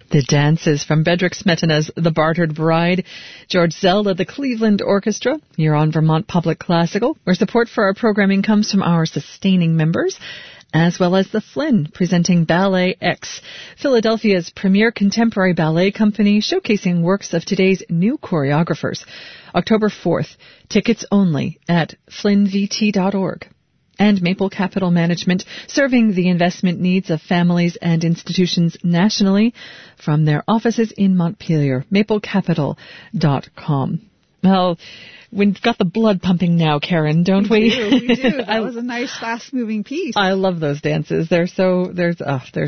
The dances from Bedřich Smetana's The Bartered Bride, George Zelda, the Cleveland Orchestra. You're on Vermont Public Classical, where support for our programming comes from our sustaining members, as well as the Flynn, presenting Ballet X, Philadelphia's premier contemporary ballet company, showcasing works of today's new choreographers. October 4th, tickets only at flynnvt.org. And Maple Capital Management, serving the investment needs of families and institutions nationally from their offices in Montpelier, maplecapital.com. Well, we've got the blood pumping now, Karen, don't we? We do. That was a nice, fast-moving piece. I love those dances. They're great.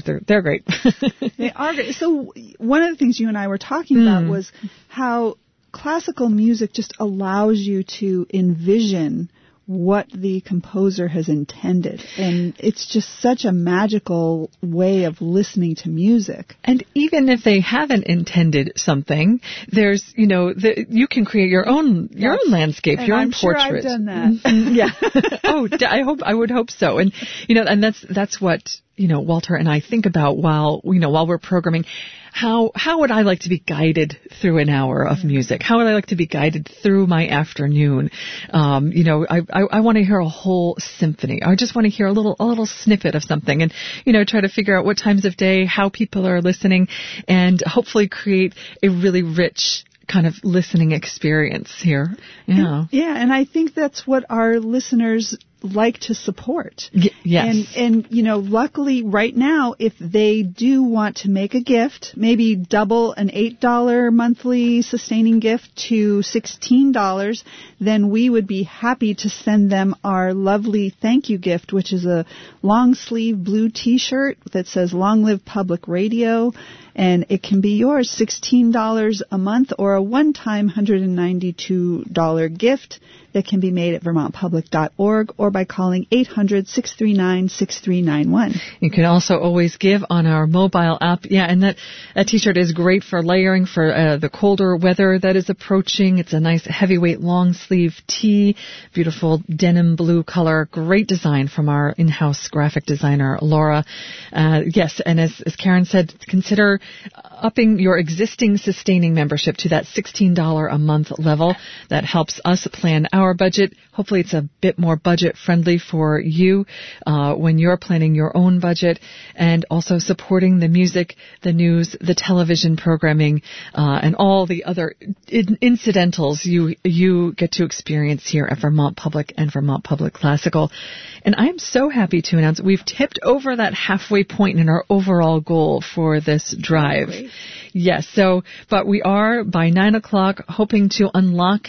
They are great. So one of the things you and I were talking about was how classical music just allows you to envision what the composer has intended. And it's just such a magical way of listening to music. And even if they haven't intended something, there's, you can create your own landscape, and your own I'm portrait. Sure I've done that. Yeah. I would hope so. And, and that's what, Walter and I think about while we're programming. How would I like to be guided through an hour of music? How would I like to be guided through my afternoon? I want to hear a whole symphony. I just want to hear a little snippet of something and, try to figure out what times of day, how people are listening, and hopefully create a really rich kind of listening experience here. Yeah. And I think that's what our listeners like to support. Yes. And luckily right now, if they do want to make a gift, maybe double an $8 monthly sustaining gift to $16, then we would be happy to send them our lovely thank you gift, which is a long sleeve blue t-shirt that says Long Live Public Radio. And it can be yours, $16 a month, or a one-time $192 gift that can be made at vermontpublic.org or by calling 800-639-6391. You can also always give on our mobile app. Yeah, and that t-shirt is great for layering for the colder weather that is approaching. It's a nice heavyweight long sleeve tee, beautiful denim blue color, great design from our in-house graphic designer, Laura. Yes, and as Karen said, consider upping your existing sustaining membership to that $16 a month level. That helps us plan our budget. Hopefully it's a bit more budget friendly for you when you're planning your own budget, and also supporting the music, the news, the television programming, and all the other incidentals you get to experience here at Vermont Public and Vermont Public Classical. And I'm so happy to announce we've tipped over that halfway point in our overall goal for this drive. Great. Yes, but we are by 9 o'clock hoping to unlock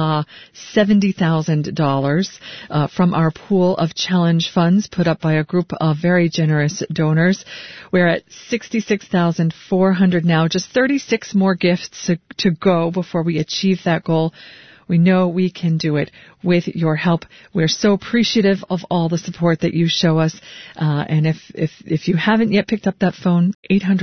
$70,000 from our pool of challenge funds put up by a group of very generous donors. We're at $66,400 now, just 36 more gifts to go before we achieve that goal. We know we can do it with your help. We're so appreciative of all the support that you show us. And if you haven't yet picked up that phone,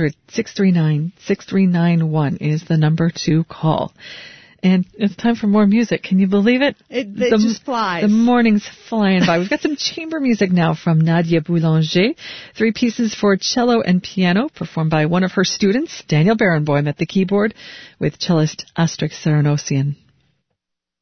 800-639-6391 is the number to call. And it's time for more music. Can you believe it? It just flies. The morning's flying by. We've got some chamber music now from Nadia Boulanger. 3 pieces for cello and piano, performed by one of her students, Daniel Barenboim, at the keyboard, with cellist Astrid Serenosian.